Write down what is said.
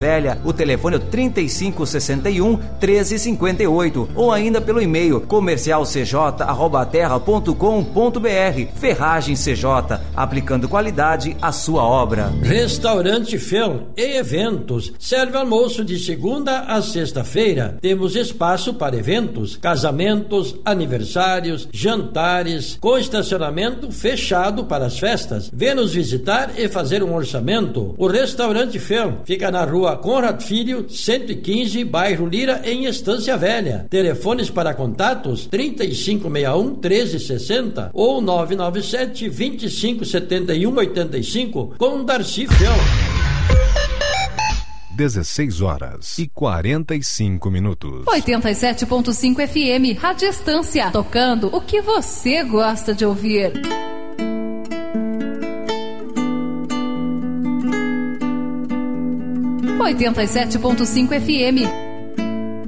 Velha, o telefone é 3561-1358 ou ainda pelo e-mail comercialcj@terra.com.br. Ferragem CJ, aplicando qualidade à sua obra. Restaurante Fel e Eventos, serve almoço de segunda a sexta-feira. Temos espaço para eventos, casamentos, aniversários, jantares, com estacionamento fechado para as festas. Venha nos visitar e fazer um orçamento. O Restaurante Fel fica na rua Conrad Filho, 115, bairro Lira, em Estância Velha. Telefones para contatos 3561-1360 ou 997-2571-85 com Darcy Fel. 16h45. 87.5 FM, Rádio Estância, tocando o que você gosta de ouvir. 87.5 FM.